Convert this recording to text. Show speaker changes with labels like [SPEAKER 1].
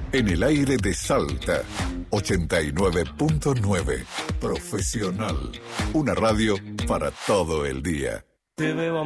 [SPEAKER 1] En el aire de Salta, 89.9. Profesional. Una radio para todo el día.
[SPEAKER 2] Te veo